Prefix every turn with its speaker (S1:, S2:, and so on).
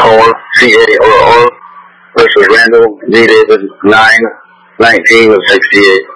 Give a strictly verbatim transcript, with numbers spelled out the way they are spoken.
S1: Hall, C A R R, versus Randall, D. David, nine nineteen of sixty-eight.